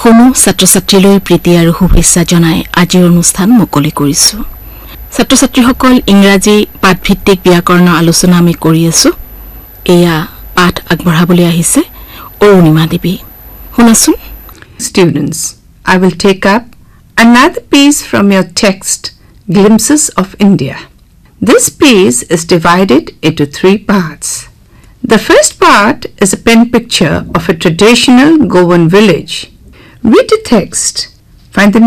কোনো ছাত্ৰ-ছাত্ৰীলৈ প্ৰীতি আৰু শুভেচ্ছা জনাই আজিৰ অনুষ্ঠান মুকলি কৰিছো। ছাত্ৰ-ছাত্ৰীসকল ইংৰাজী পাঠভিত্তিক ব্যাকৰণ আলোচনা আমি কৰি আছো। এয়া পাঠ আগবঢ়াবলৈ আহিছে অৰুণিমা দেৱী। শুনাচোন। Students, I will take up another piece from your text, Glimpses of India. This piece is divided into 3 parts. The first part is a pen picture of a traditional Goan village. Read the text, find the